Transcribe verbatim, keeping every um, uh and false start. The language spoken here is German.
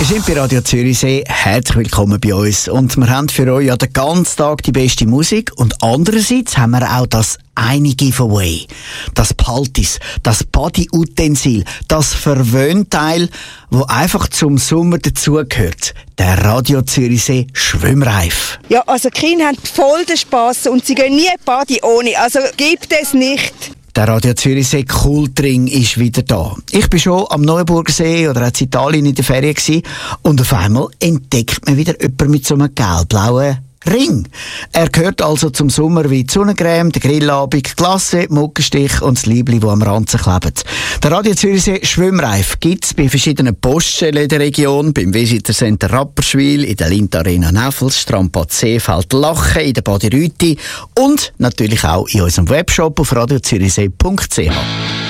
sind bei Radio Zürichsee. Herzlich willkommen bei uns. Und wir haben für euch ja den ganzen Tag die beste Musik. Und andererseits haben wir auch das eine Giveaway. Das Paltis, das Body-Utensil, das Verwöhnteil, wo einfach zum Sommer dazugehört. Der Radio Zürichsee Schwimmreif. Ja, also die Kinder haben voll den Spass und sie gehen nie Body ohne. Also gibt es nicht. Der Radio Zürichsee Kultring ist wieder da. Ich bin schon am Neuenburger See oder auch in Italien in der Ferien gewesen, und auf einmal entdeckt man wieder jemanden mit so einem gelb-blauen Ring. Er gehört also zum Sommer wie die Sonnencreme, der Grillabend, Glasse, Muckenstich und das Liebli, das am Ranzen klebt. Der Radio Zürichsee Schwimmreif gibt es bei verschiedenen Poststellen in der Region, beim Visitor Center Rapperswil, in der Lindt Arena Näffels, Strandbad Seefeld Lachen, in der Badi Rüti und natürlich auch in unserem Webshop auf radio zürichsee punkt c h.